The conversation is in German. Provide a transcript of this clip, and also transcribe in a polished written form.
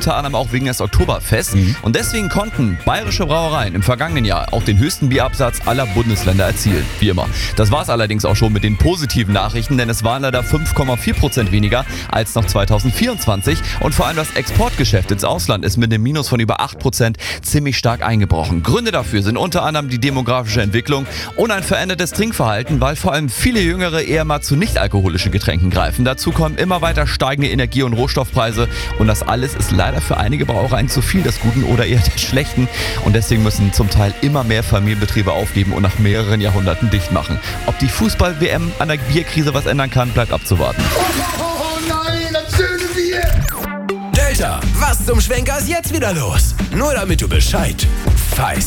unter anderem auch wegen des Oktoberfests. Und deswegen konnten bayerische Brauereien im vergangenen Jahr auch den höchsten Bierabsatz aller Bundesländer erzielen, wie immer. Das war es allerdings auch schon mit den positiven Nachrichten, denn es waren leider 5,4% weniger als noch 2024. Und vor allem das Exportgeschäft ins Ausland ist mit einem Minus von über 8% ziemlich stark eingebrochen. Gründe dafür sind unter anderem die demografische Entwicklung und ein verändertes Trinkverhalten, weil vor allem viele Jüngere eher mal zu nicht-alkoholischen Getränken greifen. Dazu kommen immer weiter steigende Energie- und Rohstoffpreise und das alles ist leider für einige Brauereien zu viel des Guten oder eher des Schlechten und deswegen müssen zum Teil immer mehr Familienbetriebe aufgeben und nach mehreren Jahrhunderten dicht machen. Ob die Fußball-WM an der Bierkrise was ändern kann, bleibt abzuwarten. Oh nein, das schöne Bier! Delta, was zum Schwenker ist jetzt wieder los? Nur damit du Bescheid weißt.